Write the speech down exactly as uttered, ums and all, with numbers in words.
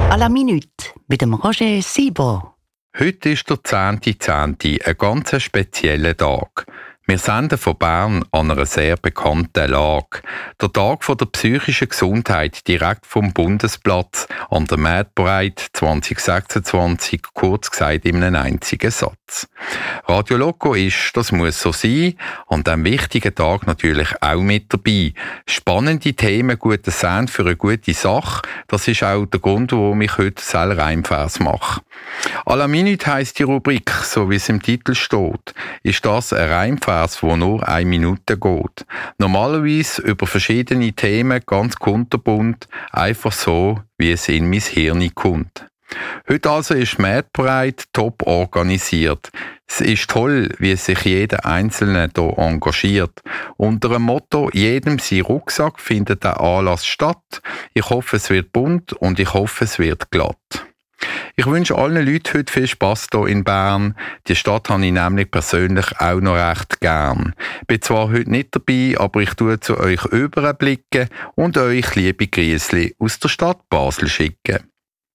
À la minute mit dem Roger Sieber. Heute ist der zehnte zehnte ein ganz spezieller Tag. Wir senden von Bern an einer sehr bekannten Lage. Der Tag von der psychischen Gesundheit direkt vom Bundesplatz an der Mädbreit zwanzig sechsundzwanzig, kurz gesagt in einem einzigen Satz. Radio Loco ist, das muss so sein, an diesem wichtigen Tag natürlich auch mit dabei. Spannende Themen, guter Sound für eine gute Sache, das ist auch der Grund, warum ich heute selber Reimvers mache. À la minute heisst die Rubrik, so wie es im Titel steht. Ist das ein Reimvers, der nur eine Minute geht. Normalerweise über verschiedene Themen, ganz kunterbunt, einfach so, wie es in mein Hirn kommt. Heute also ist Mädbreit top organisiert. Es ist toll, wie sich jeder Einzelne hier engagiert. Unter dem Motto «Jedem sein Rucksack» findet der Anlass statt. Ich hoffe, es wird bunt und ich hoffe, es wird glatt. Ich wünsche allen Leuten heute viel Spass hier in Bern. Die Stadt habe ich nämlich persönlich auch noch recht gern. Ich bin zwar heute nicht dabei, aber ich tue zu euch überblicken und euch liebe Grüßli aus der Stadt Basel schicken.